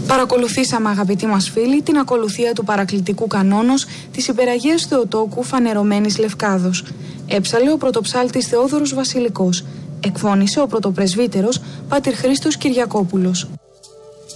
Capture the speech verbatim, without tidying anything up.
Παρακολουθήσαμε, αγαπητοί μας φίλοι, την ακολουθία του παρακλητικού κανόνος της Υπεραγίας Θεοτόκου Φανερωμένης Λευκάδος. Έψαλε ο πρωτοψάλτης Θεόδωρος Βασιλικός. Εκφώνησε ο πρωτοπρεσβύτερος Πατήρ Χρήστος Κυριακόπουλος.